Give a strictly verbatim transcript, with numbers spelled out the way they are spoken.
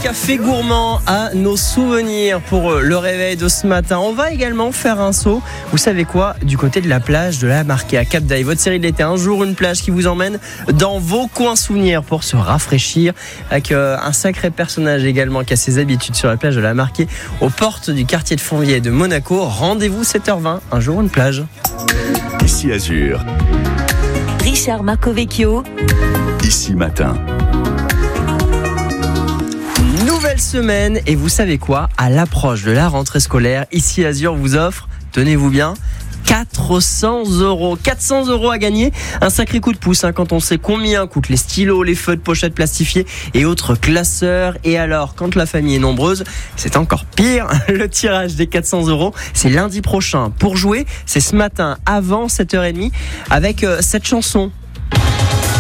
café gourmand à nos souvenirs pour le réveil de ce matin. On va également faire un saut, vous savez quoi, du côté de la plage de la Marquée à Cap d'Aille. Votre série de l'été, un jour une plage qui vous emmène dans vos coins souvenirs pour se rafraîchir avec euh, un sacré personnage également qui a ses habitudes sur la plage de la Marquée aux portes du quartier de Fontvieille de Monaco. Rendez-vous sept heures vingt, un jour une plage. Ici Azur. Richard Marcovecchio. Ici Matin. Nouvelle semaine et vous savez quoi, à l'approche de la rentrée scolaire, Ici Azur vous offre, tenez-vous bien, quatre cents euros. quatre cents euros à gagner. Un sacré coup de pouce hein, quand on sait combien coûtent les stylos, les feutres, pochettes plastifiées et autres classeurs. Et alors, quand la famille est nombreuse, c'est encore pire. Le tirage des quatre cents euros, c'est lundi prochain. Pour jouer, c'est ce matin avant sept heures trente avec euh, cette chanson